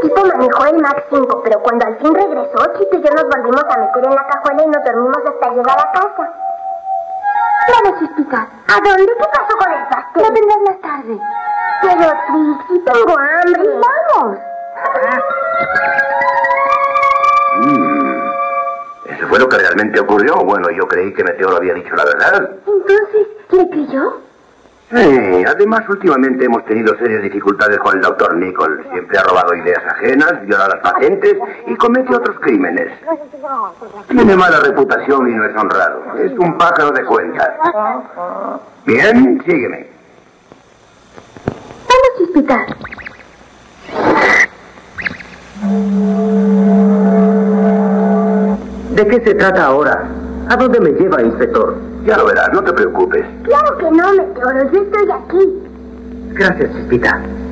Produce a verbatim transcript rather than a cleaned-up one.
tipo manejó el Max cinco, pero cuando al fin regresó, Chito y yo nos volvimos a meter en la cajuela y nos dormimos hasta llegar a casa. Claro, Chispita. ¿A dónde? ¿Qué pasó con el pastel? Lo vendrás más tarde. Pero, Trixie, tengo hambre. ¡Vamos! Mm, ¿Eso fue lo que realmente ocurrió? Bueno, yo creí que Meteoro había dicho la verdad. Entonces, ¿le creyó? Sí, además últimamente hemos tenido serias dificultades con el doctor Nichols. Siempre ha robado ideas ajenas, viola las patentes y comete otros crímenes. Tiene mala reputación y no es honrado. Es un pájaro de cuentas. Bien, sígueme. Vamos, Chispita. ¿De qué se trata ahora? ¿A dónde me lleva, inspector? Ya lo verás, no te preocupes. Claro que no, Meteoro. Yo estoy aquí. Gracias, Chispita.